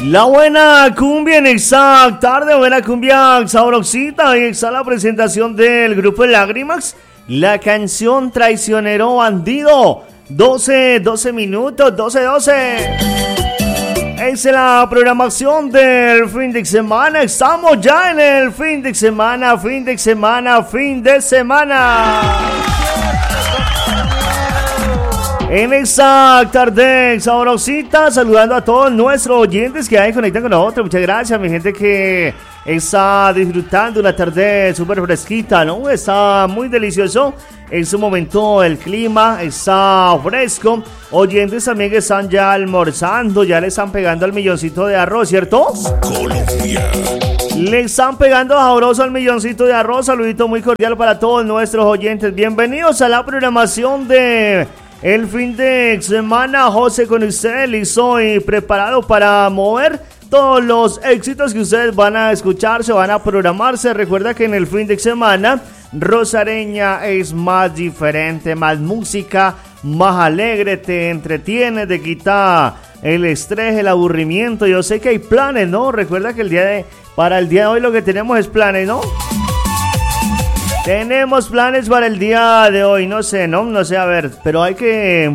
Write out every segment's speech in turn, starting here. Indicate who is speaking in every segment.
Speaker 1: La buena cumbia en Exact, tarde buena cumbia sabrosita. Y está la presentación del grupo Lágrimas, la canción Traicionero Bandido. 12 minutos, 12. Es la programación del fin de semana. Estamos ya en el fin de semana. En esa tarde sabrosita, saludando a todos nuestros oyentes que ahí conectan con nosotros. Muchas gracias, mi gente que está disfrutando una tarde súper fresquita, ¿no? Está muy delicioso. En su momento el clima está fresco. Oyentes también que están ya almorzando, ya le están pegando al milloncito de arroz, ¿cierto? Colombia. Le están pegando sabroso al milloncito de arroz. Saludito muy cordial para todos nuestros oyentes. Bienvenidos a la programación de el fin de semana. José con ustedes, listo y preparado para mover todos los éxitos que ustedes van a escucharse, van a programarse. Recuerda que en el fin de semana Rosareña es más diferente, más música, más alegre, te entretiene, te quita el estrés, el aburrimiento. Yo sé que hay planes, ¿no? Recuerda que para el día de hoy lo que tenemos es planes, ¿no? Tenemos planes para el día de hoy, no sé, a ver, pero hay que,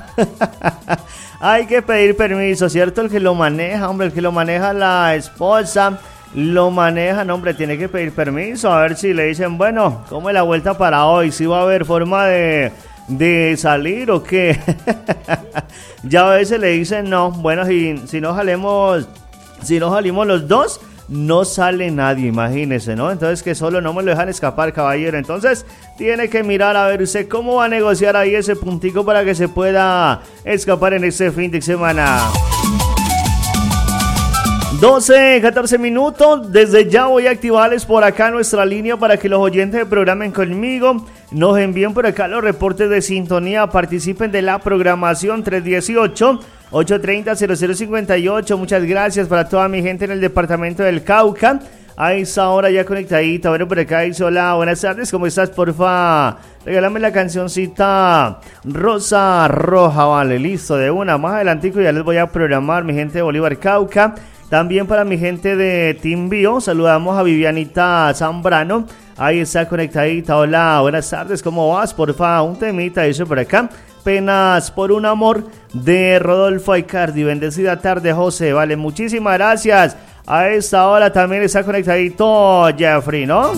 Speaker 1: hay que pedir permiso, ¿cierto? El que lo maneja, el que lo maneja la esposa, tiene que pedir permiso, a ver si le dicen, ¿cómo es la vuelta para hoy? ¿Si va a haber forma de salir o qué? Ya a veces le dicen no, si no salimos los dos, no sale nadie, imagínese, ¿no? Entonces que solo no me lo dejan escapar, caballero. Entonces tiene que mirar a ver usted cómo va a negociar ahí ese puntico para que se pueda escapar en este fin de semana. 14 minutos. Desde ya voy a activarles por acá nuestra línea para que los oyentes del programa conmigo nos envíen por acá los reportes de sintonía, participen de la programación 318-830-0058. Muchas gracias para toda mi gente en el departamento del Cauca. A esa hora ya conectadita. Bueno, por acá dice: hola, buenas tardes, ¿cómo estás? Porfa, regálame la cancioncita Rosa Roja. Vale, listo, de una. Más adelantico ya les voy a programar, mi gente de Bolívar, Cauca. También para mi gente de Team Bio, saludamos a Vivianita Zambrano. Ahí está conectadita. Hola, buenas tardes, ¿cómo vas? Porfa, un temita, dice por acá. Penas por un amor, de Rodolfo Aicardi. Bendecida tarde, José. Vale, muchísimas gracias. A esta hora también está conectadito Jeffrey, ¿no?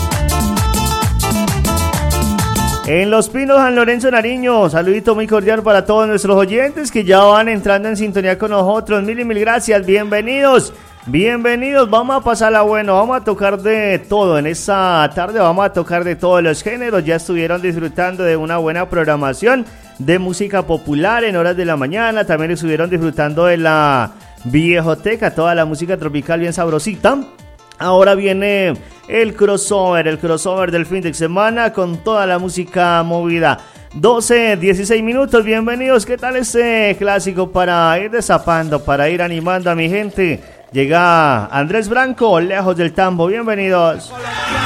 Speaker 1: En Los Pinos, San Lorenzo, Nariño. Saludito muy cordial para todos nuestros oyentes que ya van entrando en sintonía con nosotros. Mil gracias. Bienvenidos. Vamos a pasarla bueno. Vamos a tocar de todo en esta tarde. Vamos a tocar de todos los géneros. Ya estuvieron disfrutando de una buena programación de música popular en horas de la mañana. También estuvieron disfrutando de la viejoteca, toda la música tropical bien sabrosita. Ahora viene el crossover del fin de semana con toda la música movida. 16 minutos, bienvenidos. ¿Qué tal este clásico para ir desapando, para ir animando a mi gente? Llega Andrés Branco, Lejos del Tambo, bienvenidos.